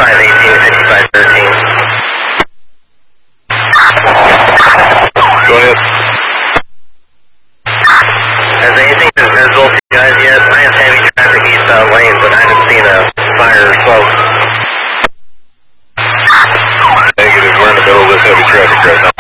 5518, 5513. Go ahead. Has anything been visible to you guys yet? I have heavy traffic eastbound lanes, but I haven't seen a fire or smoke. Negative. We're in the middle of this heavy traffic right now.